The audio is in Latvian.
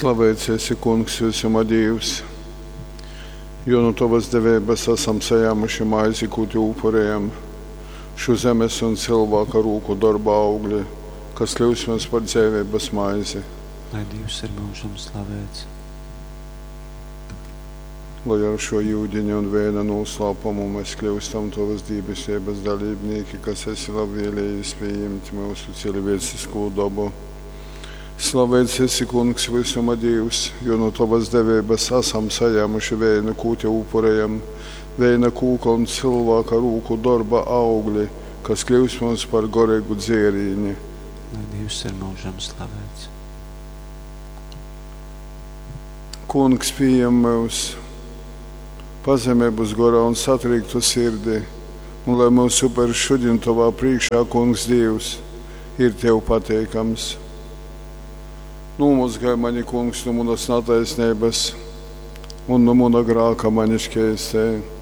Slavēts esi, Kungs, visuma Dievs, jo no Tavas devības esam sajāmuši maizi, ko Tu upurējam, šo zemes un cilvēka rūku darba augļi, kas kļūst mums par dzīvības maizi. Lai Dievs ir mūžam slavēts. Lai ar šo jūdiņu un vēna noslēpumu mēs kļūstam Tavas dībisības dalībnieki, kas esi labvēlējis pieņemt mūsu cilvēcisko dabu. Slavēts esi, Kungs, visuma Dievs, jo no Tavas devības esam sajāmuši vēna, ko Te upurējam, vēna kūka un cilvēka rūku darba augļi, kas kļūst mums par gorīgu dzērīni. Lai Dievs ir mūžam slavēts. Kungs, pieņem mūs pazemības gorā un satrīktu sirdi, un lai mūsu upurs šodien Tavā priekšā, Kungs Dievs, ir Tev pateikams. Nomazgāj mani, Kungs, no manas netaisnības un no mana grāka mani šķēstē.